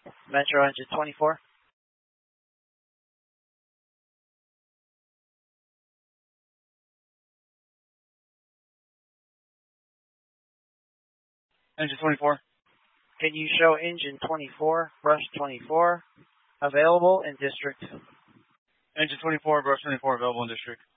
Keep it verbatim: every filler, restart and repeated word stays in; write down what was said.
Metro engine twenty-four. Engine twenty-four. Can you show engine twenty-four, brush twenty-four, available in district? Engine twenty-four, brush twenty-four, available in district.